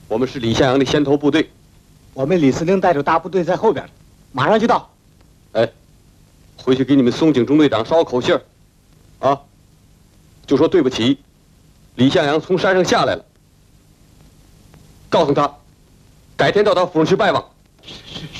我们是李向阳的先头部队。 我们李司令带着大部队在后边，马上就到。 哎，回去给你们松井中队长捎口信儿，啊，就说对不起，李向阳从山上下来了。告诉他，改天到他府上去拜望。